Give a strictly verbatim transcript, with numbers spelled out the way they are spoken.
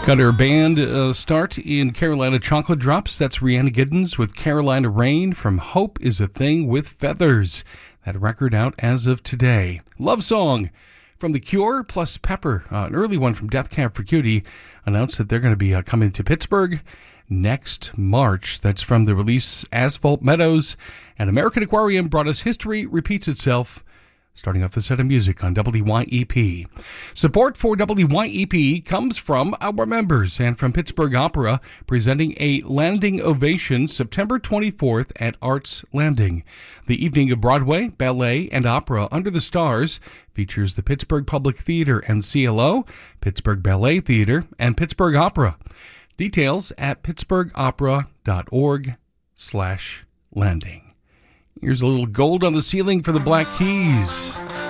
Got her band uh, start in Carolina Chocolate Drops. That's Rhiannon Giddens with Carolina Rain from Hope is a Thing with Feathers. That record out as of today. Love Song from The Cure plus Pepper. Uh, an early one from Death Cab for Cutie announced that they're going to be uh, coming to Pittsburgh next March. That's from the release Asphalt Meadows. And American Aquarium brought us History Repeats Itself, starting off the set of music on W Y E P. Support for W Y E P comes from our members and from Pittsburgh Opera, presenting a landing ovation September twenty-fourth at Arts Landing. The evening of Broadway, ballet, and opera under the stars features the Pittsburgh Public Theater and C L O, Pittsburgh Ballet Theater, and Pittsburgh Opera. Details at pittsburghopera.org slash landing. Here's a little Gold on the Ceiling for the Black Keys.